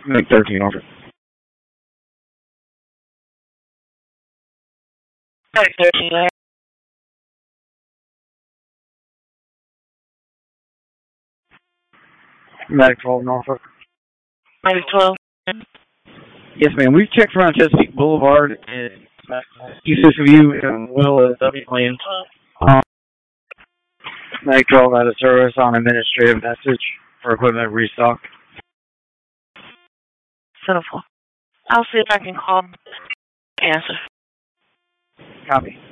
Make 13 offer. Make 13. Medic 12 Norfolk. Maybe 12. Yes, ma'am. We've checked around Chesapeake Boulevard and east of you and Will W. Plains. Medic 12 out of service on administrative message for equipment restock. Pitiful. I'll see if I can call. Answer. Copy.